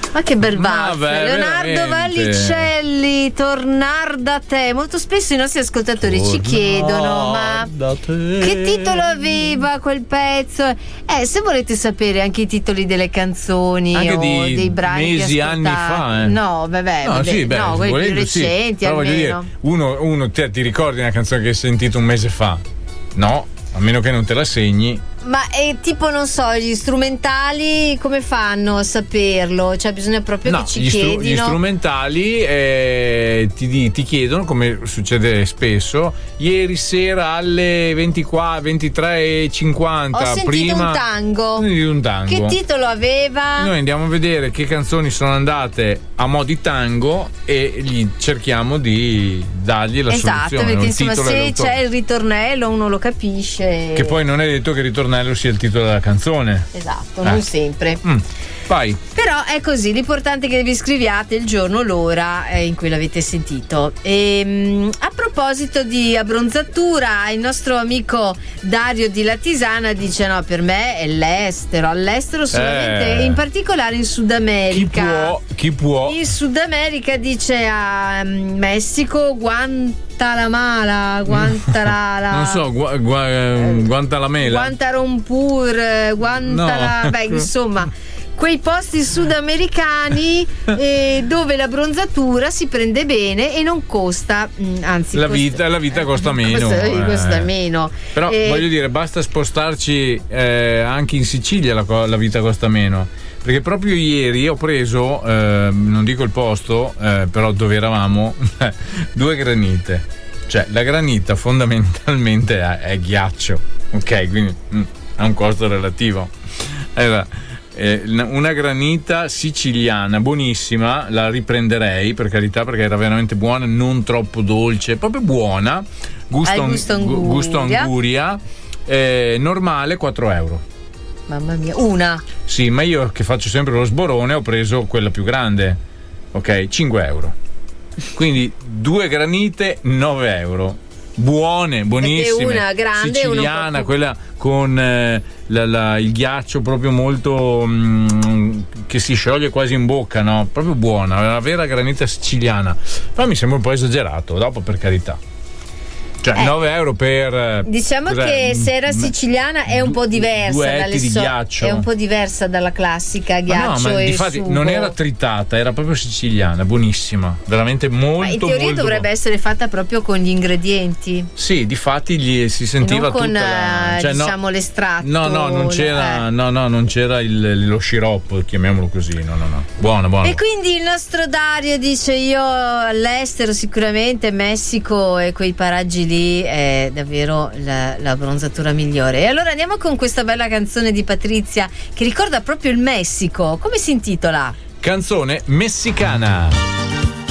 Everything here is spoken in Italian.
Ma che bel valzer. Leonardo Veramente. Vallicelli, tornar da te. Molto spesso i nostri ascoltatori ci chiedono: ma che titolo aveva quel pezzo? Se volete sapere anche i titoli delle canzoni anche o dei brani mesi, anni fa. No, vabbè, quelli più recenti, però voglio almeno. dire, uno ti ricordi una canzone che hai sentito un mese fa? No, a meno che non te la segni. Ma tipo, non so, gli strumentali come fanno a saperlo? Cioè bisogna proprio che ci chiedino. Gli strumentali ti chiedono, come succede spesso, ieri sera alle 23:50 ho sentito prima un tango. Che titolo aveva? Noi andiamo a vedere che canzoni sono andate a mo' di tango e gli cerchiamo di dargli la soluzione. Esatto, perché insomma se c'è il ritornello uno lo capisce. Che poi non è detto che il ritornello sia il titolo della canzone. Esatto, non sempre. Vai. Però è così, l'importante è che vi scriviate il giorno, l'ora in cui l'avete sentito. A proposito di abbronzatura, il nostro amico Dario di Latisana dice: no, per me è all'estero solamente, in particolare in Sud America. Chi può? In Sud America dice a Messico, Guantanamala, non so, Guantalamela, Guantarompur, beh, insomma, quei posti sudamericani dove la bronzatura si prende bene e non costa, anzi la vita costa meno. Costa meno. Però voglio dire, basta spostarci anche in Sicilia la vita costa meno. Perché proprio ieri ho preso, non dico il posto, però dove eravamo, 2 granite. Cioè, la granita fondamentalmente è ghiaccio, ok? Quindi ha un costo relativo. Allora, una granita siciliana buonissima, la riprenderei per carità, perché era veramente buona, non troppo dolce, proprio buona, gusto anguria, normale, 4 euro. Mamma mia, una? Sì, ma io che faccio sempre lo sborone ho preso quella più grande, ok? 5 euro. Quindi 2 granite, 9 euro. Buone, buonissime. Perché una grande, siciliana, una quella con il ghiaccio proprio molto che si scioglie quasi in bocca, no? Proprio buona, una vera granita siciliana. Però mi sembra un po' esagerato, dopo, per carità. Cioè 9 euro per, diciamo che se era siciliana è un po' diversa dalle di ghiaccio. È un po' diversa dalla classica ghiaccio ma e difatti sugo. Non era tritata, era proprio siciliana, buonissima, veramente molto. Ma in teoria molto dovrebbe essere fatta proprio con gli ingredienti. Sì, difatti gli si sentiva non con, tutta diciamo l'estratto. No, non c'era non c'era lo sciroppo, chiamiamolo così. No. Buona. E quindi il nostro Dario dice: io all'estero sicuramente Messico e quei paraggi lì è davvero la bronzatura migliore. E allora andiamo con questa bella canzone di Patrizia che ricorda proprio il Messico. Come si intitola? Canzone messicana.